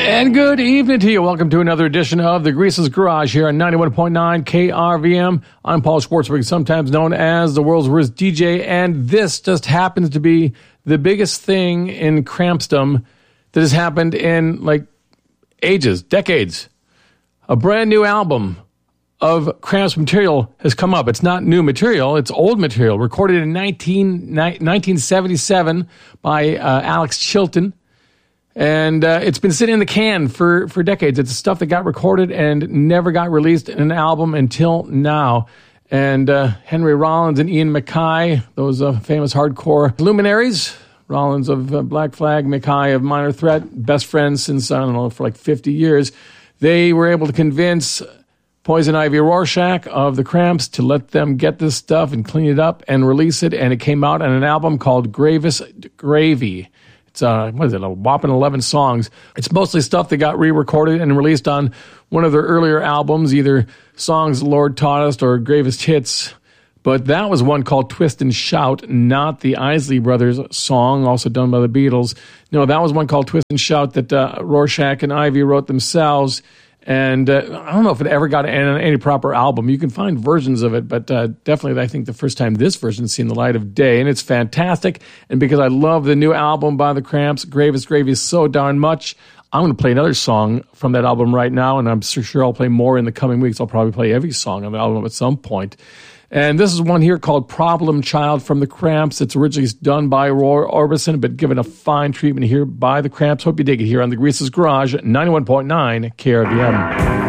And good evening to you. Welcome to another edition of the Grease's Garage here on 91.9 KRVM. I'm Paul Schwartzberg, sometimes known as the world's worst DJ, and this just happens to be the biggest thing in Crampsdom that has happened in, ages, decades. A brand new album of Cramps material has come up. It's not new material, it's old material, recorded in 1977 by Alex Chilton. And it's been sitting in the can for decades. It's stuff that got recorded and never got released in an album until now. And Henry Rollins and Ian MacKaye, those famous hardcore luminaries, Rollins of Black Flag, MacKaye of Minor Threat, best friends since, for 50 years, they were able to convince Poison Ivy Rorschach of the Cramps to let them get this stuff and clean it up and release it. And it came out on an album called Gravis Gravy. It's, a whopping 11 songs. It's mostly stuff that got re-recorded and released on one of their earlier albums, either Songs the Lord Taught Us or Gravest Hits. But that was one called Twist and Shout, not the Isley Brothers song, also done by the Beatles. No, that was one called Twist and Shout that Rorschach and Ivy wrote themselves. And I don't know if it ever got on any proper album. You can find versions of it, but definitely I think the first time this version's seen the light of day. And it's fantastic. And because I love the new album by the Cramps, Gravest Gravy, so darn much, I'm going to play another song from that album right now, and I'm sure I'll play more in the coming weeks. I'll probably play every song on the album at some point. And this is one here called Problem Child from the Cramps. It's originally done by Roy Orbison, but given a fine treatment here by the Cramps. Hope you dig it here on the Grease's Garage, 91.9 KRVM.